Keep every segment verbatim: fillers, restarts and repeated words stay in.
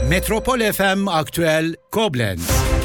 Metropol F M Aktüel Koblenz.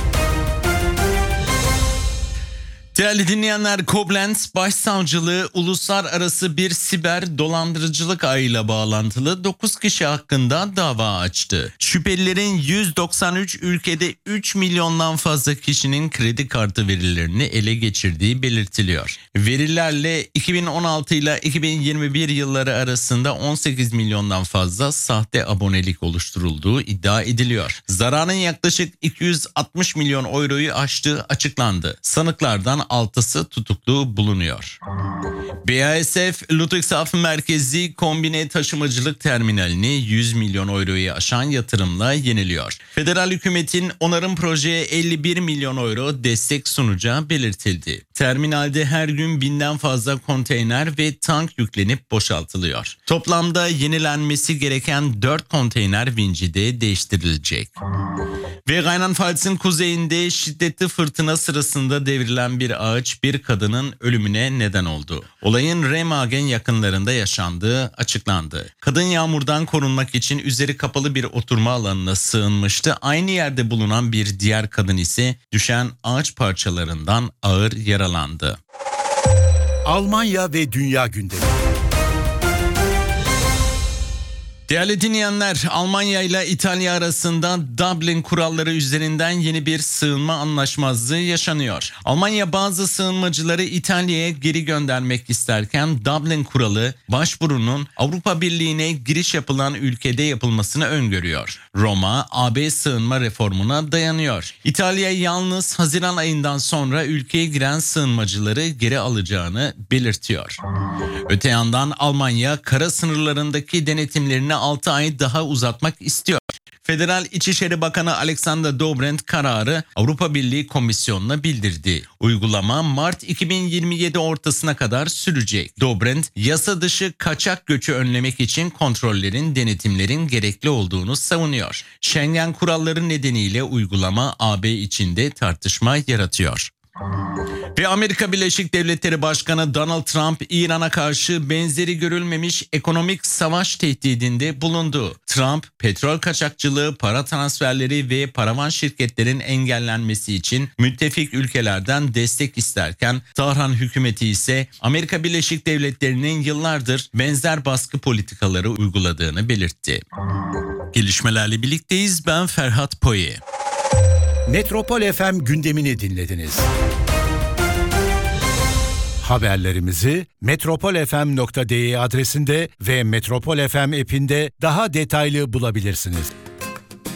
Değerli dinleyenler, Koblenz Başsavcılığı uluslararası bir siber dolandırıcılık ağıyla bağlantılı dokuz kişi hakkında dava açtı. Şüphelilerin yüz doksan üç ülkede üç milyondan fazla kişinin kredi kartı verilerini ele geçirdiği belirtiliyor. Verilerle iki bin on altı ile iki bin yirmi bir yılları arasında on sekiz milyondan fazla sahte abonelik oluşturulduğu iddia ediliyor. Zararın yaklaşık iki yüz altmış milyon euroyu aştığı açıklandı. Sanıklardan altısı tutuklu bulunuyor. B A S F, Ludwigshafen merkezli kombine taşımacılık terminalini yüz milyon euroyu aşan yatırımla yeniliyor. Federal hükümetin onarım projeye elli bir milyon euro destek sunacağı belirtildi. Terminalde her gün binden fazla konteyner ve tank yüklenip boşaltılıyor. Toplamda yenilenmesi gereken dört konteyner vinci de değiştirilecek. Ve Rheinland-Pfalz'ın kuzeyinde şiddetli fırtına sırasında devrilen bir ağaç bir kadının ölümüne neden oldu. Olayın Remagen yakınlarında yaşandığı açıklandı. Kadın yağmurdan korunmak için üzeri kapalı bir oturma alanına sığınmıştı. Aynı yerde bulunan bir diğer kadın ise düşen ağaç parçalarından ağır yaralandı. Almanya ve Dünya Gündemi. Değerli dinleyenler, Almanya ile İtalya arasında Dublin kuralları üzerinden yeni bir sığınma anlaşmazlığı yaşanıyor. Almanya bazı sığınmacıları İtalya'ya geri göndermek isterken Dublin kuralı başvurunun Avrupa Birliği'ne giriş yapılan ülkede yapılmasını öngörüyor. Roma, A B sığınma reformuna dayanıyor. İtalya yalnız Haziran ayından sonra ülkeye giren sığınmacıları geri alacağını belirtiyor. Öte yandan Almanya kara sınırlarındaki denetimlerini altı ay daha uzatmak istiyor. Federal İçişleri Bakanı Alexander Dobrindt kararı Avrupa Birliği Komisyonu'na bildirdi. Uygulama Mart iki bin yirmi yedi ortasına kadar sürecek. Dobrindt, yasa dışı kaçak göçü önlemek için kontrollerin, denetimlerin gerekli olduğunu savunuyor. Schengen kuralları nedeniyle uygulama A B içinde tartışma yaratıyor. Ve Amerika Birleşik Devletleri Başkanı Donald Trump, İran'a karşı benzeri görülmemiş ekonomik savaş tehdidinde bulundu. Trump, petrol kaçakçılığı, para transferleri ve paravan şirketlerin engellenmesi için müttefik ülkelerden destek isterken, Tahran hükümeti ise Amerika Birleşik Devletleri'nin yıllardır benzer baskı politikaları uyguladığını belirtti. Gelişmelerle birlikteyiz. Ben Ferhat Poye. Metropol F M gündemini dinlediniz. Haberlerimizi metropol f m nokta d e adresinde ve Metropol F M app'inde daha detaylı bulabilirsiniz.